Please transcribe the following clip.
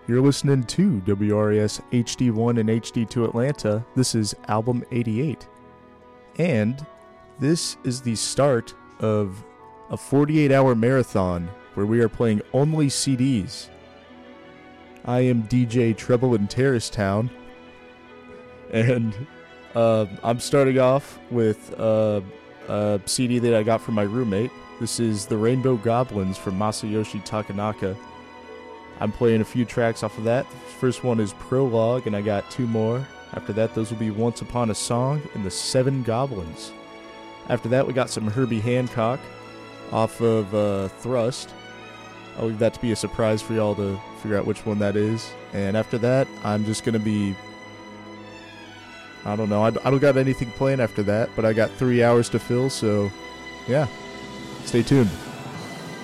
You're listening to WRAS HD1 and HD2 Atlanta. This is Album 88. And this is the start of a 48-hour marathon where we are playing only CDs. I am DJ Treble in Terrace Town. And I'm starting off with a CD that I got from my roommate. This is The Rainbow Goblins from Masayoshi Takanaka. I'm playing a few tracks off of that. The first one is Prologue, and I got two more. After that, those will be Once Upon a Song and The Seven Goblins. After that, we got some Herbie Hancock off of Thrust. I'll leave that to be a surprise for y'all to figure out which one that is. And after that, I'm just going to be... I don't know. I don't got anything playing after that, but I got 3 hours to fill, so yeah. Stay tuned.